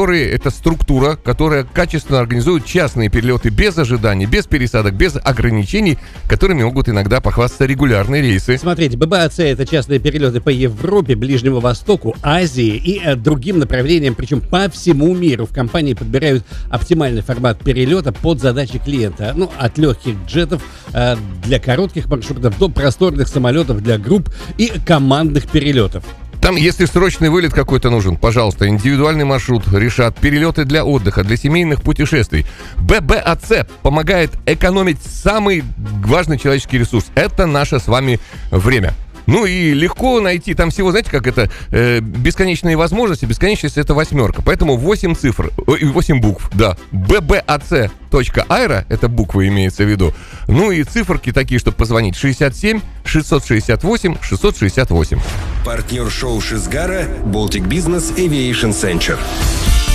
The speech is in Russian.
которые, это структура, которая качественно организует частные перелеты без ожиданий, без пересадок, без ограничений, которыми могут иногда похвастаться регулярные рейсы. Смотрите, ББАЦ — это частные перелеты по Европе, Ближнему Востоку, Азии и другим направлениям, причем по всему миру. В компании подбирают оптимальный формат перелета под задачи клиента. Ну, от легких джетов для коротких маршрутов до просторных самолетов для групп и командных перелетов. Там, если срочный вылет какой-то нужен, пожалуйста, индивидуальный маршрут решат, перелеты для отдыха, для семейных путешествий. ББАЦ помогает экономить самый важный человеческий ресурс. Это наше с вами время. Ну и легко найти, там всего, знаете, как это, бесконечные возможности, бесконечность — это 8, поэтому 8 цифр, 8 букв, да, bbAc.aero, это буквы имеется в виду, ну и циферки такие, чтобы позвонить, 67 668 668. Партнер шоу Шизгара — Baltic Business Aviation Center.